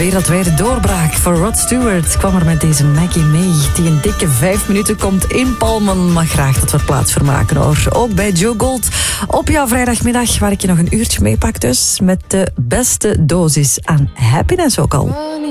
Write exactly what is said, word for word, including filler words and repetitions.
wereldwijde doorbraak voor Rod Stewart kwam er met deze Maggie May, die een dikke vijf minuten komt inpalmen. Maar graag dat we er plaats voor maken hoor. Ook bij Joe Gold op jouw vrijdagmiddag, waar ik je nog een uurtje meepak dus. Met de beste dosis aan happiness ook al.